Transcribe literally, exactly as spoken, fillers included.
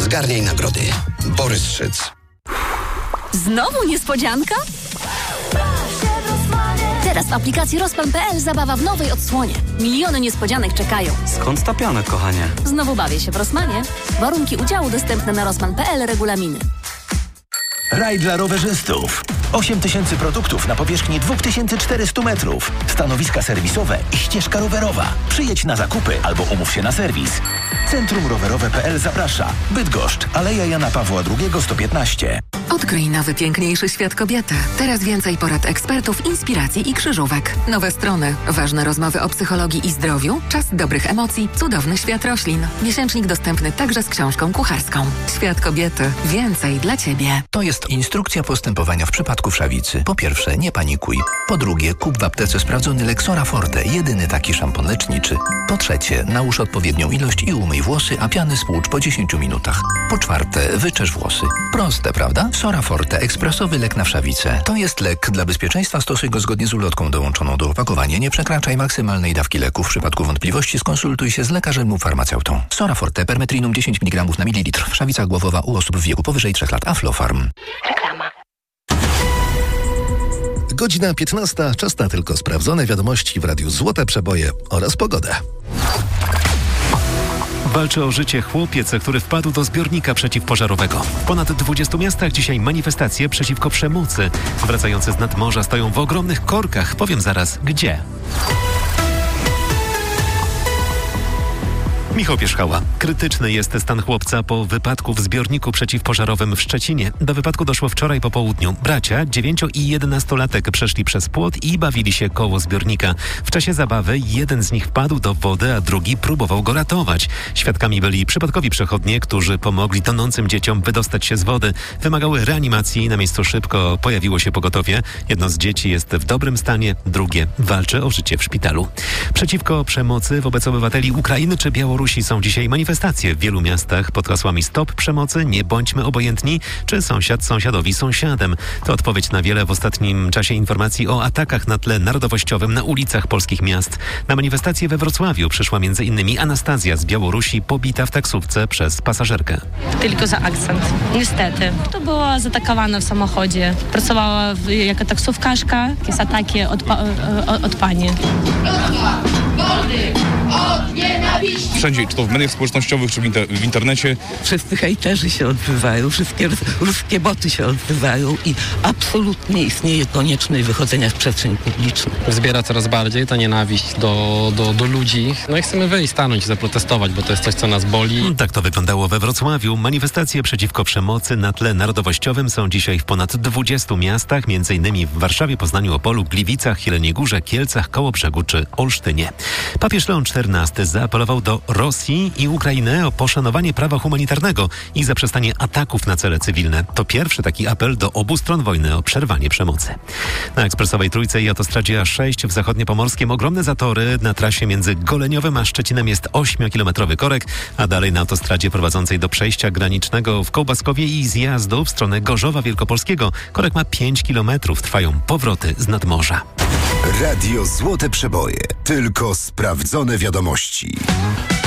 Zgarniaj nagrody. Borys Szyc. Znowu niespodzianka? Teraz w aplikacji Rozpan kropka pe el zabawa w nowej odsłonie. Miliony niespodzianek czekają. Skąd ta piana, kochanie? Znowu bawię się w Rossmanie. Warunki udziału dostępne na rozpan kropka pe el, regulaminy. Raj dla rowerzystów. osiem tysięcy produktów na powierzchni dwa tysiące czterysta metrów. Stanowiska serwisowe i ścieżka rowerowa. Przyjedź na zakupy albo umów się na serwis. Centrum Rowerowe kropka pe el zaprasza. Bydgoszcz, Aleja Jana Pawła drugiego, sto piętnaście. Odkryj nowy, piękniejszy świat kobiety. Teraz więcej porad ekspertów, inspiracji i krzyżówek. Nowe strony, ważne rozmowy o psychologii i zdrowiu, czas dobrych emocji, cudowny świat roślin. Miesięcznik dostępny także z książką kucharską. Świat kobiety. Więcej dla Ciebie. To jest instrukcja postępowania w przypadku wszawicy. Po pierwsze, nie panikuj. Po drugie, kup w aptece sprawdzony Lexora Forte, jedyny taki szampon leczniczy. Po trzecie, nałóż odpowiednią ilość i umyj włosy, a piany spłucz po dziesięciu minutach. Po czwarte, wyczesz włosy. Proste, prawda? Sora Forte, ekspresowy lek na wszawicę. To jest lek. Dla bezpieczeństwa stosuj go zgodnie z ulotką dołączoną do opakowania. Nie przekraczaj maksymalnej dawki leku. W przypadku wątpliwości skonsultuj się z lekarzem lub farmaceutą. Sora Forte, permetrinum dziesięć miligramów na mililitr. Wszawica głowowa u osób w wieku powyżej trzech lat. Aflofarm. Reklama. Godzina piętnasta. Czas na tylko sprawdzone wiadomości w Radiu Złote Przeboje oraz pogodę. Walczy o życie chłopiec, który wpadł do zbiornika przeciwpożarowego. W ponad dwudziestu miastach dzisiaj manifestacje przeciwko przemocy. Wracający z nadmorza stoją w ogromnych korkach. Powiem zaraz gdzie. Michał Pierzchała. Krytyczny jest stan chłopca po wypadku w zbiorniku przeciwpożarowym w Szczecinie. Do wypadku doszło wczoraj po południu. Bracia, dziewięcio i jedenastolatek, przeszli przez płot i bawili się koło zbiornika. W czasie zabawy jeden z nich wpadł do wody, a drugi próbował go ratować. Świadkami byli przypadkowi przechodnie, którzy pomogli tonącym dzieciom wydostać się z wody. Wymagały reanimacji. Na miejscu szybko pojawiło się pogotowie. Jedno z dzieci jest w dobrym stanie, drugie walczy o życie w szpitalu. Przeciwko przemocy wobec obywateli Ukrainy czy Białorusi są dzisiaj manifestacje w wielu miastach pod hasłami Stop przemocy, nie bądźmy obojętni, czy sąsiad sąsiadowi sąsiadem. To odpowiedź na wiele w ostatnim czasie informacji o atakach na tle narodowościowym na ulicach polskich miast. Na manifestację we Wrocławiu przyszła między innymi Anastazja z Białorusi, pobita w taksówce przez pasażerkę. Tylko za akcent. Niestety. To była zaatakowana w samochodzie. Pracowała w, jako taksówkarka. Jakieś ataki od, pa, od, od pani. Wszędzie, czy to w mediach społecznościowych, czy w, inter- w internecie. Wszyscy hejterzy się odbywają, wszystkie ruskie boty się odbywają i absolutnie istnieje konieczność wychodzenia w przestrzeń publiczną. Wzbiera coraz bardziej ta nienawiść do, do, do ludzi. No i chcemy wyjść, stanąć, zaprotestować, bo to jest coś, co nas boli. Tak to wyglądało we Wrocławiu. Manifestacje przeciwko przemocy na tle narodowościowym są dzisiaj w ponad dwudziestu miastach, między innymi w Warszawie, Poznaniu, Opolu, Gliwicach, Jeleniej Górze, Kielcach, Kołobrzegu czy Olsztynie. Papież Leon czternasty zaapelował do Rosji i Ukrainy o poszanowanie prawa humanitarnego i zaprzestanie ataków na cele cywilne. To pierwszy taki apel do obu stron wojny o przerwanie przemocy. Na ekspresowej Trójce i autostradzie A sześć w Zachodniopomorskiem ogromne zatory. Na trasie między Goleniowem a Szczecinem jest ośmiokilometrowy korek, a dalej na autostradzie prowadzącej do przejścia granicznego w Kołbaskowie i zjazdu w stronę Gorzowa Wielkopolskiego korek ma pięć kilometrów. Trwają powroty z nadmorza. Radio Złote Przeboje. Tylko sprawdzone wiadomości.